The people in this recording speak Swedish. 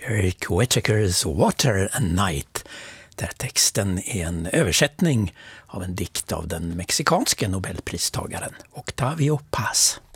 Eric Whittakers Water and Night, där texten är en översättning av en dikt av den mexikanske nobelpristagaren Octavio Paz.